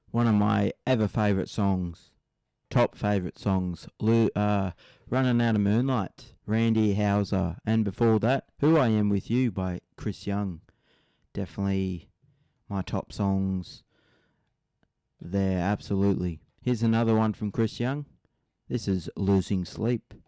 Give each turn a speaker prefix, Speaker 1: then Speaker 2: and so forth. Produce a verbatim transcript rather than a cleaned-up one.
Speaker 1: One of my ever favourite songs, top favourite songs, Lu- uh, Running Out of Moonlight, Randy Houser, and before that, Who I Am With You by Chris Young. Definitely my top songs there, absolutely. Here's another one from Chris Young. This is Losing Sleep.